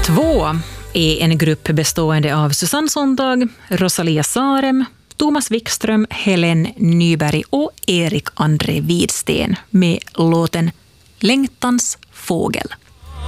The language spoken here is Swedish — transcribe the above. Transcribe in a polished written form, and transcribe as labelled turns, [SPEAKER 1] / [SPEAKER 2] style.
[SPEAKER 1] 2 är en grupp bestående av Susanne Sontag, Rosalia Sarem, Thomas Wikström, Helen Nyberg och Erik André Widsten med låten Längtans fågel.